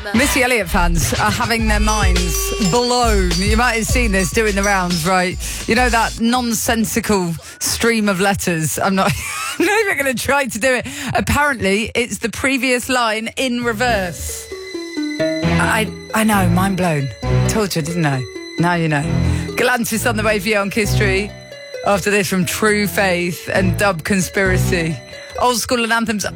Missy Elliott fans are having their minds blown. You might have seen this doing the rounds, right? You know that nonsensical stream of letters? I'm not even going to try to do it. Apparently, it's the previous line in reverse. I know, mind blown. Told you, didn't I? Now you know. Galantis on the way for you on Kiss Tree. After this from True Faith and Dub Conspiracy. Old School and Anthems